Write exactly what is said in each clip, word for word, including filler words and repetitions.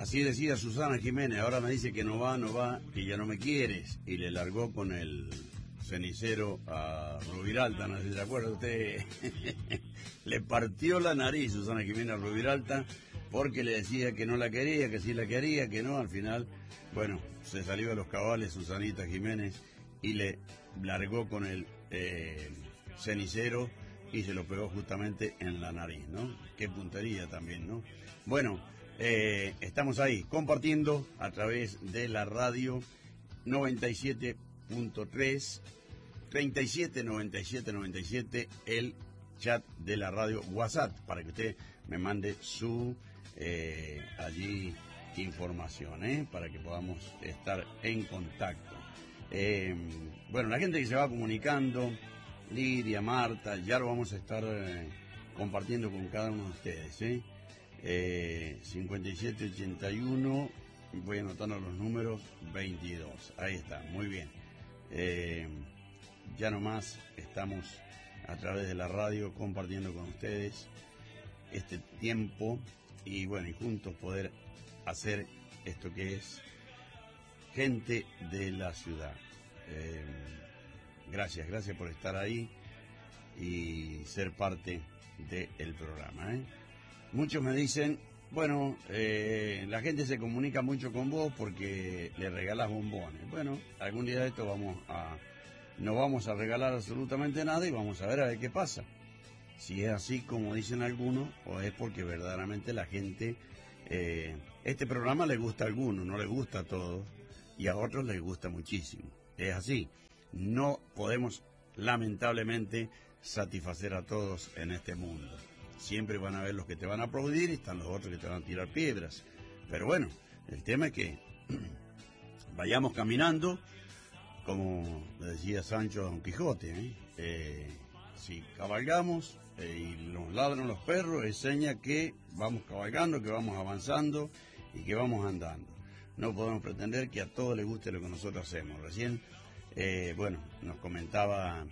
Así decía Susana Jiménez, ahora me dice que no va, no va, que ya no me quieres. Y le largó con el cenicero a Rubiralta, no sé si se acuerda usted. Le partió la nariz Susana Jiménez a Rubiralta porque le decía que no la quería, que sí la quería, que no. Al final, bueno, se salió de los cabales Susanita Jiménez y le largó con el eh, cenicero y se lo pegó justamente en la nariz, ¿no? Qué puntería también, ¿no? Bueno, eh, estamos ahí compartiendo a través de la radio noventa y siete punto tres, treinta y siete noventa y siete noventa y siete, el chat de la radio WhatsApp, para que usted me mande su eh, allí información, ¿eh? Para que podamos estar en contacto. Eh, bueno, la gente que se va comunicando, Lidia, Marta, ya lo vamos a estar eh, compartiendo con cada uno de ustedes, ¿eh? Eh, cincuenta y siete ochenta y uno, voy anotando los números, veintidós, ahí está, muy bien. Eh, ya nomás estamos a través de la radio compartiendo con ustedes este tiempo y bueno, y juntos poder hacer esto que es Gente de la Ciudad. Eh, gracias, gracias por estar ahí y ser parte del programa, ¿eh? Muchos me dicen, bueno, eh, la gente se comunica mucho con vos porque le regalás bombones. Bueno, algún día de esto vamos a, no vamos a regalar absolutamente nada y vamos a ver a ver qué pasa. Si es así como dicen algunos, o es porque verdaderamente la gente, eh, este programa le gusta a algunos, no le gusta a todos, y a otros les gusta muchísimo. Es así, no podemos lamentablemente satisfacer a todos en este mundo. Siempre van a haber los que te van a aplaudir y están los otros que te van a tirar piedras. Pero bueno, el tema es que vayamos caminando, como le decía Sancho a Don Quijote, ¿eh? Eh, si cabalgamos eh, y nos ladran los perros, es seña que vamos cabalgando, que vamos avanzando y que vamos andando. No podemos pretender que a todos les guste lo que nosotros hacemos. Recién, eh, bueno, nos comentaba...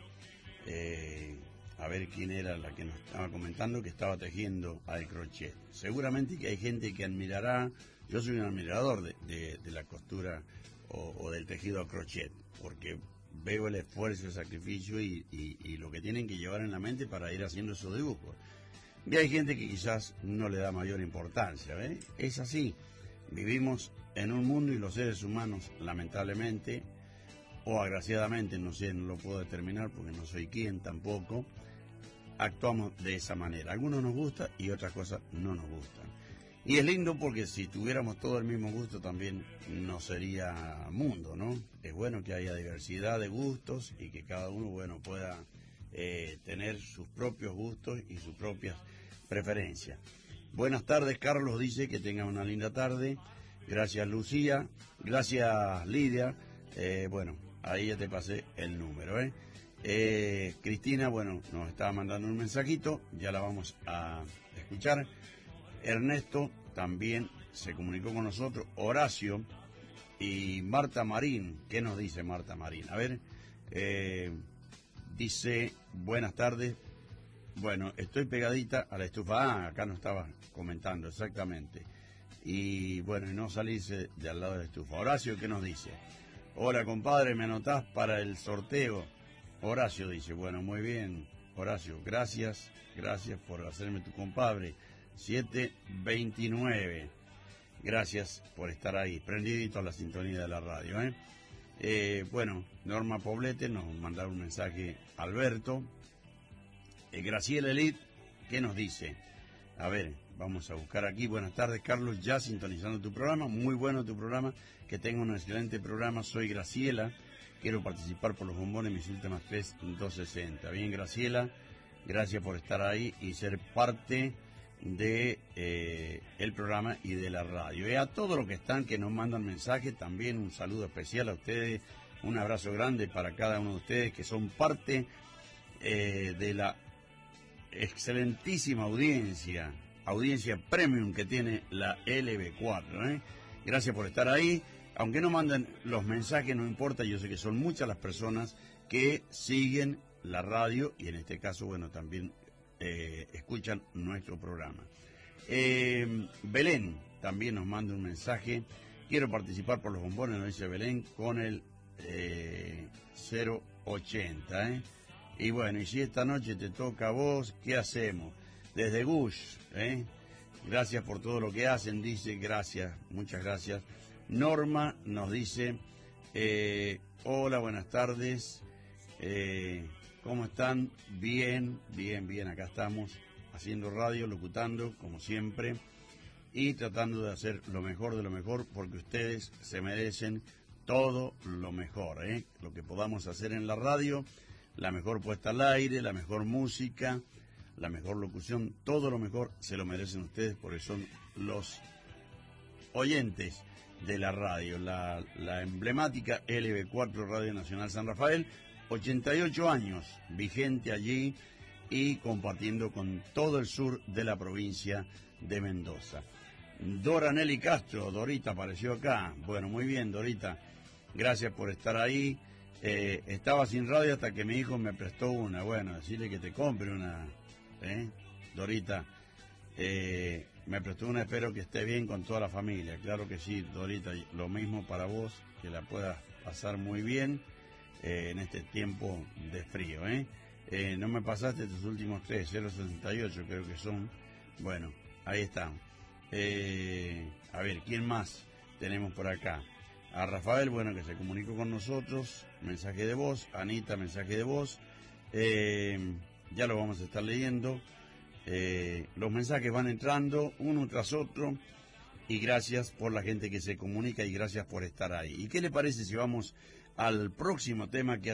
Eh, a ver quién era la que nos estaba comentando que estaba tejiendo al crochet. Seguramente que hay gente que admirará, yo soy un admirador de, de, de la costura o, o del tejido a crochet, porque veo el esfuerzo, el sacrificio y, y, y lo que tienen que llevar en la mente para ir haciendo esos dibujos. Y hay gente que quizás no le da mayor importancia, ¿ves? Es así, vivimos en un mundo y los seres humanos, lamentablemente, o agraciadamente, no sé, no lo puedo determinar porque no soy quien tampoco, actuamos de esa manera. Algunos nos gusta y otras cosas no nos gustan. Y es lindo porque si tuviéramos todo el mismo gusto también no sería mundo, ¿no? Es bueno que haya diversidad de gustos y que cada uno, bueno, pueda eh, tener sus propios gustos y sus propias preferencias. Buenas tardes, Carlos dice que tengan una linda tarde. Gracias, Lucía. Gracias, Lidia. Eh, bueno, ahí ya te pasé el número, ¿eh? Eh, Cristina, bueno, nos estaba mandando un mensajito, ya la vamos a escuchar. Ernesto también se comunicó con nosotros. Horacio y Marta Marín. ¿Qué nos dice Marta Marín? A ver, eh, dice, buenas tardes. Bueno, estoy pegadita a la estufa. Ah, acá nos estaba comentando, exactamente. Y bueno, y no salirse de al lado de la estufa. Horacio, ¿qué nos dice? Hola, compadre, ¿me anotás para el sorteo? Horacio dice, bueno, muy bien, Horacio, gracias, gracias por hacerme tu compadre. siete veintinueve, gracias por estar ahí, prendidito a la sintonía de la radio, ¿eh? Eh, bueno, Norma Poblete nos mandaron un mensaje, Alberto. Eh, Graciela Elite, ¿qué nos dice? A ver, vamos a buscar aquí. Buenas tardes, Carlos, ya sintonizando tu programa. Muy bueno tu programa, que tenga un excelente programa. Soy Graciela, quiero participar por los bombones, mis últimas tres, doscientos sesenta. Bien, Graciela, gracias por estar ahí y ser parte de eh, el programa y de la radio. Y a todos los que están, que nos mandan mensajes, también un saludo especial a ustedes, un abrazo grande para cada uno de ustedes que son parte eh, de la excelentísima audiencia, audiencia premium que tiene la L B cuatro, ¿eh? Gracias por estar ahí. Aunque no manden los mensajes, no importa, yo sé que son muchas las personas que siguen la radio y en este caso, bueno, también eh, escuchan nuestro programa. Eh, Belén también nos manda un mensaje. Quiero participar por los bombones, nos dice Belén, con el eh, cero ochenta. ¿eh? Y bueno, y si esta noche te toca a vos, ¿qué hacemos? Desde Gush, ¿eh? Gracias por todo lo que hacen, dice, gracias, muchas gracias. Norma nos dice, eh, hola, buenas tardes, eh, ¿cómo están? Bien, bien, bien, acá estamos haciendo radio, locutando, como siempre, y tratando de hacer lo mejor de lo mejor, porque ustedes se merecen todo lo mejor, ¿eh? Lo que podamos hacer en la radio, la mejor puesta al aire, la mejor música, la mejor locución, todo lo mejor se lo merecen ustedes, porque son los oyentes de la radio, la, la emblemática L B cuatro Radio Nacional San Rafael, ochenta y ocho años, vigente allí y compartiendo con todo el sur de la provincia de Mendoza. Dora Nelly Castro, Dorita apareció acá, bueno, muy bien Dorita, gracias por estar ahí. Eh, estaba sin radio hasta que mi hijo me prestó una, bueno, decirle que te compre una... ¿Eh? Dorita, eh, me prestó una, espero que esté bien con toda la familia. Claro que sí, Dorita, lo mismo para vos, que la puedas pasar muy bien eh, en este tiempo de frío. ¿eh? Eh, no me pasaste tus últimos tres, cero sesenta y ocho creo que son. Bueno, ahí están. Eh, a ver, ¿quién más tenemos por acá? A Rafael, bueno, que se comunicó con nosotros, mensaje de voz. Anita, mensaje de voz. Eh... Ya lo vamos a estar leyendo. Eh, los mensajes van entrando uno tras otro. Y gracias por la gente que se comunica y gracias por estar ahí. ¿Y qué le parece si vamos al próximo tema que